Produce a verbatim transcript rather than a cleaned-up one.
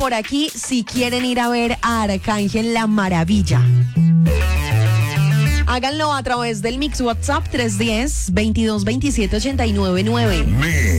por aquí si quieren ir a ver a Arcángel La Maravilla. Háganlo a través del Mix WhatsApp tres uno cero, veintidós veintisiete, ochenta y nueve nueve.